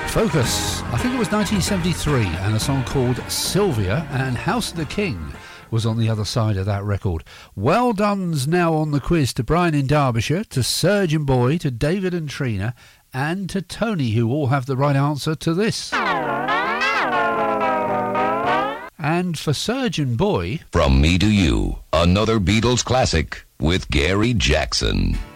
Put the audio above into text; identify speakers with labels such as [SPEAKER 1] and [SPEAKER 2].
[SPEAKER 1] Focus, I think it was 1973, and a song called Sylvia, and House of the King was on the other side of that record. Well done's now on the quiz to Brian in Derbyshire, to Surgeon Boy, to David and Trina, and to Tony, who all have the right answer to this. And for Surgeon Boy...
[SPEAKER 2] From Me to You, another Beatles classic with Gary Jackson.